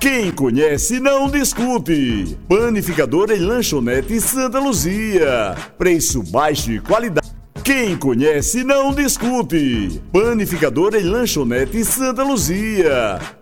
Quem conhece não discute. Panificadora e lanchonete Santa Luzia. Preço baixo e qualidade. Quem conhece não discute. Panificadora e lanchonete Santa Luzia.